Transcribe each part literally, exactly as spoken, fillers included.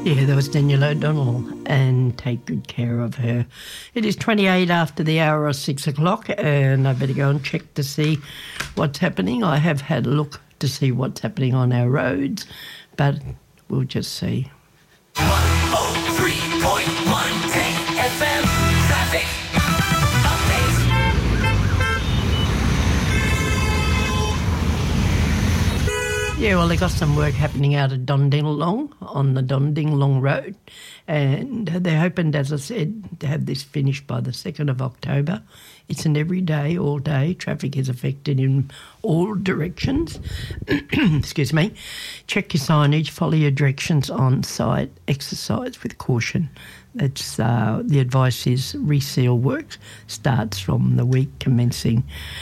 Yeah, there was Danielle O'Donnell, and take good care of her. It is twenty-eight after the hour of six o'clock, and I better go and check to see what's happening. I have had a look to see what's happening on our roads, but we'll just see. one oh three point one F M traffic. Yeah, well, they got some work happening out of Dondingalong on the Dondingalong Road, and they're hoping, as I said, to have this finished by the second of October. It's an everyday, all-day. Traffic is affected in all directions. Excuse me. Check your signage, follow your directions on site, exercise with caution. That's uh, the advice is reseal work starts from the week commencing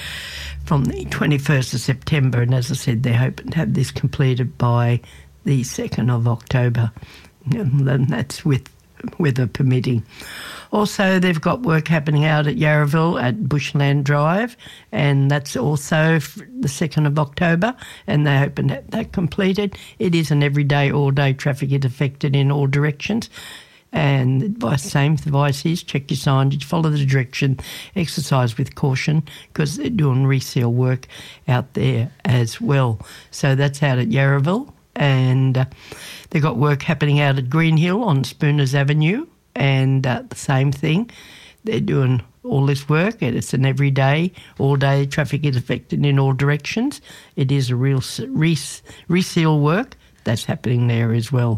from the twenty-first of September, and as I said, they're hoping to have this completed by the second of October, and that's with weather permitting. Also, they've got work happening out at Yarraville at Bushland Drive, and that's also the second of October, and they're hoping to have that completed. It is an everyday, all-day traffic is affected in all directions. And the advice, same advice is check your signage, follow the direction, exercise with caution, because they're doing reseal work out there as well. So that's out at Yarraville, and uh, they've got work happening out at Greenhill on Spooners Avenue, and uh, the same thing. They're doing all this work, and it's an everyday, all-day traffic is affected in all directions. It is a real res- reseal work that's happening there as well.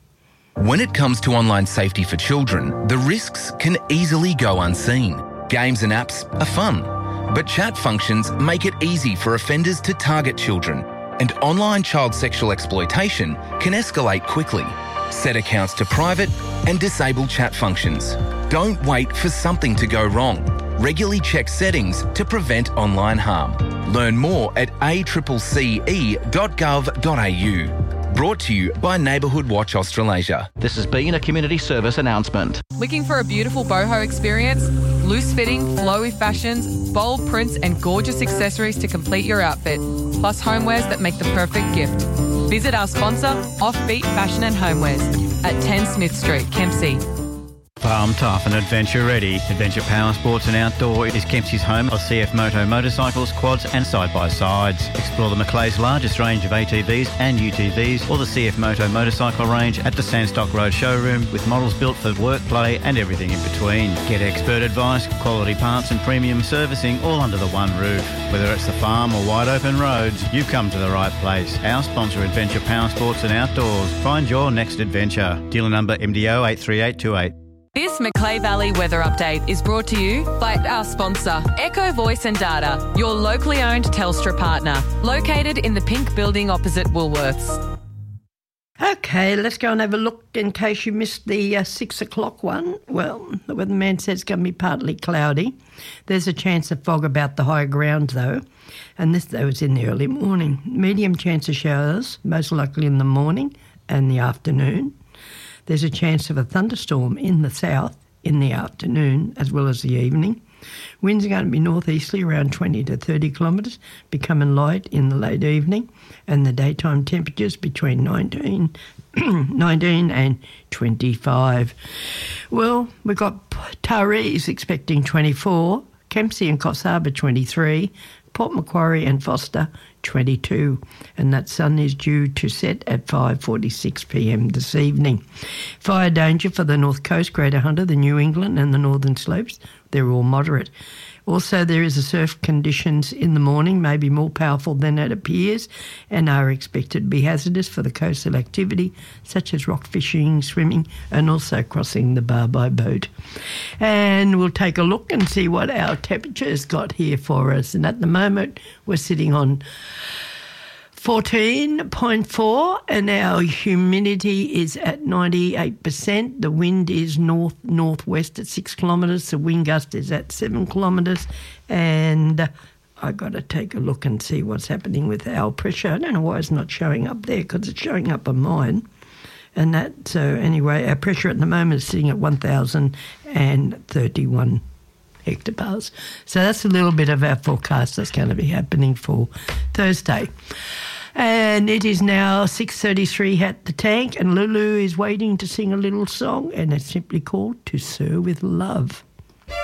When it comes to online safety for children, the risks can easily go unseen. Games and apps are fun, but chat functions make it easy for offenders to target children, and online child sexual exploitation can escalate quickly. Set accounts to private and disable chat functions. Don't wait for something to go wrong. Regularly check settings to prevent online harm. Learn more at a c c e dot gov dot a u. Brought to you by Neighbourhood Watch Australasia. This has been a community service announcement. Looking for a beautiful boho experience? Loose-fitting, flowy fashions, bold prints and gorgeous accessories to complete your outfit, plus homewares that make the perfect gift. Visit our sponsor, Offbeat Fashion and Homewares, at ten Smith Street, Kempsey. Farm tough and adventure ready. Adventure Power Sports and Outdoor is Kempsey's home of C F Moto motorcycles, quads and side-by-sides. Explore the Macleay's largest range of A T Vs and U T Vs or the C F Moto motorcycle range at the Sandstock Road showroom with models built for work, play and everything in between. Get expert advice, quality parts and premium servicing all under the one roof. Whether it's the farm or wide open roads, you've come to the right place. Our sponsor, Adventure Power Sports and Outdoors. Find your next adventure. Dealer number M D O eight three eight two eight. This Macleay Valley weather update is brought to you by our sponsor, Echo Voice and Data, your locally owned Telstra partner, located in the Pink Building opposite Woolworths. Okay, let's go and have a look in case you missed the uh, six o'clock one. Well, the weatherman says it's going to be partly cloudy. There's a chance of fog about the high ground though, and this though is in the early morning. Medium chance of showers, most likely in the morning and the afternoon. There's a chance of a thunderstorm in the south in the afternoon as well as the evening. Winds are going to be northeasterly around twenty to thirty kilometres, becoming light in the late evening, and the daytime temperatures between nineteen, nineteen and twenty-five. Well, we've got Taree is expecting twenty-four, Kempsey and Coffs Harbour twenty-three, Port Macquarie and Foster twenty-two, and that sun is due to set at five forty-six p m this evening. Fire danger for the North Coast, Greater Hunter, the New England and the Northern Slopes, they're all moderate. Also, there is a surf conditions in the morning, maybe more powerful than it appears, and are expected to be hazardous for the coastal activity, such as rock fishing, swimming, and also crossing the bar by boat. And we'll take a look and see what our temperature's got here for us. And at the moment, we're sitting on fourteen point four, and our humidity is at ninety-eight percent. The wind is north-northwest at six kilometres. The wind gust is at seven kilometres. And I've got to take a look and see what's happening with our pressure. I don't know why it's not showing up there, because it's showing up on mine. And that, so anyway, our pressure at the moment is sitting at one thousand thirty-one hectobars. So that's a little bit of our forecast that's going to be happening for Thursday. And it is now six thirty-three at the Tank, and Lulu is waiting to sing a little song, and it's simply called To Sir With Love.